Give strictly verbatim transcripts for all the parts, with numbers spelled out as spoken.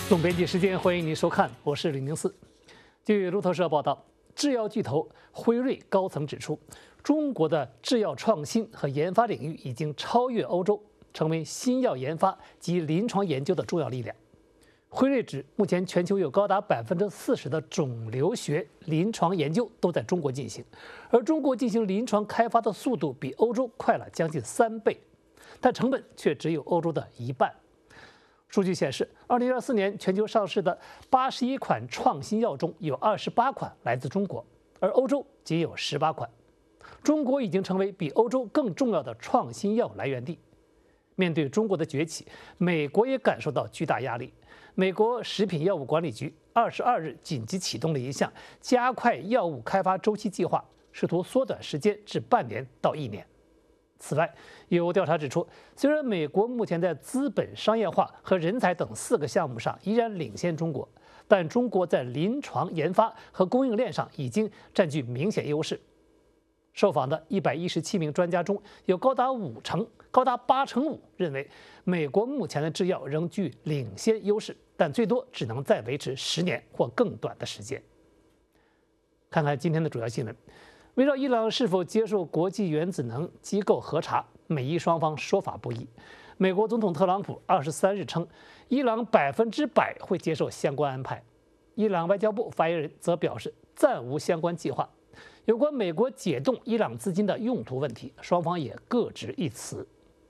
总编辑时间，欢迎您收看，我是李宁四。据路透社报道，制药巨头辉瑞高层指出，中国的制药创新和研发领域已经超越欧洲，成为新药研发及临床研究的重要力量。辉瑞指，目前全球有高达百分之四十的肿瘤学临床研究都在中国进行，而中国进行临床开发的速度比欧洲快了将近三倍，但成本却只有欧洲的一半。数据显示，二零二四年全球上市的八十一款创新药中有二十八款来自中国，而欧洲仅有十八款。中国已经成为比欧洲更重要的创新药来源地。面对中国的崛起，美国也感受到巨大压力。美国食品药物管理局二十二日紧急启动了一项加快药物开发周期计划，试图缩短时间至半年到一年。此外，有调查指出，虽然美国目前在资本商业化和人才等四个项目上依然领先中国，但中国在临床研发和供应链上已经占据明显优势。受访的一百一十七名专家中，有高达五成、高达八成五认为，美国目前的制药仍具领先优势，但最多只能再维持十年或更短的时间。看看今天的主要新闻。围绕伊朗是否接受国际原子能机构核查，美伊双方说法不一。美国总统特朗普二十三日称，伊朗百分之百会接受相关安排。伊朗外交部发言人则表示，暂无相关计划。有关美国解冻伊朗资金的用途问题，双方也各执一词。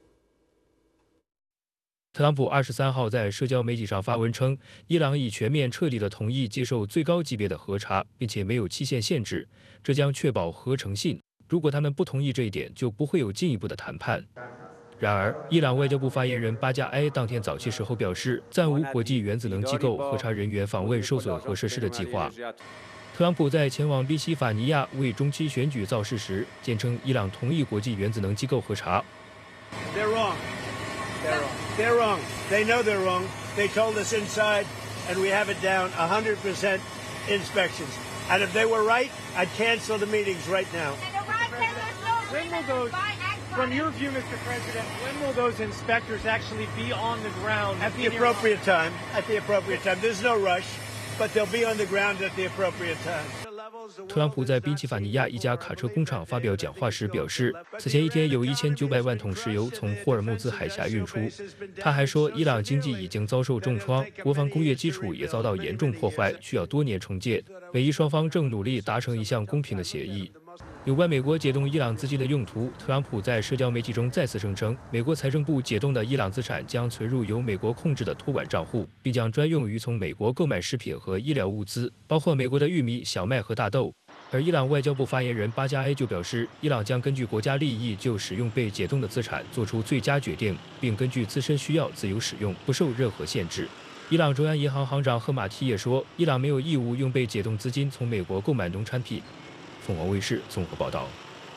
特朗普二十三号在社交媒体上发文称，伊朗已全面彻底地同意接受最高级别的核查，并且没有期限限制，这将确保合诚信。如果他们不同意这一点，就不会有进一步的谈判。然而，伊朗外交部发言人巴加埃当天早些时候表示，暂无国际原子能机构核查人员访问受损核设施的计划。特朗普在前往宾夕法尼亚为中期选举造势时，坚称伊朗同意国际原子能机构核查。 They're wrong. They're wrong. They're wrong. They know they're wrong. They told us inside, and we have it down one hundred percent inspections. And if they were right, I'd cancel the meetings right now. When will those, from your view, Mister President, when will those inspectors actually be on the ground? At the appropriate time. At the appropriate time. There's no rush, but they'll be on the ground at the appropriate time. 特朗普在宾夕法尼亚一家卡车工厂发表讲话时表示，此前一天有一千九百万桶石油从霍尔木兹海峡运出。他还说，伊朗经济已经遭受重创，国防工业基础也遭到严重破坏，需要多年重建。美伊双方正努力达成一项公平的协议。有关美国解冻伊朗资金的用途，特朗普在社交媒体中再次声称，美国财政部解冻的伊朗资产将存入由美国控制的托管账户，并将专用于从美国购买食品和医疗物资，包括美国的玉米、小麦和大豆。而伊朗外交部发言人巴加埃就表示，伊朗将根据国家利益就使用被解冻的资产做出最佳决定，并根据自身需要自由使用，不受任何限制。伊朗中央银行行长赫马提也说，伊朗没有义务用被解冻资金从美国购买农产品。凤凰卫视综合报道。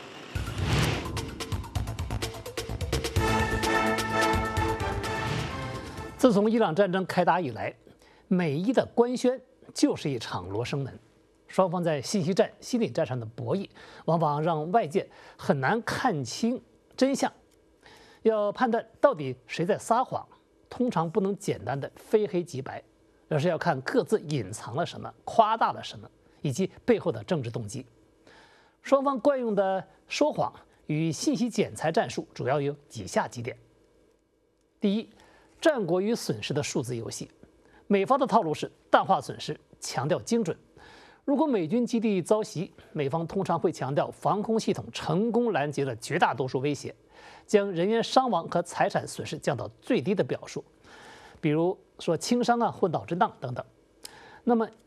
自从伊朗战争开打以来，美伊的官宣就是一场罗生门。双方在信息战、心理战上的博弈，往往让外界很难看清真相。要判断到底谁在撒谎，通常不能简单的非黑即白，而是要看各自隐藏了什么、夸大了什么，以及背后的政治动机。双方惯用的说谎与信息剪裁战术主要有以下几点：第一，战果与损失的数字游戏。美方的套路是淡化损失，强调精准。如果美军基地遭袭，美方通常会强调防空系统成功拦截了绝大多数威胁，将人员伤亡和财产损失降到最低的表述，比如说轻伤啊或脑震荡等等。那么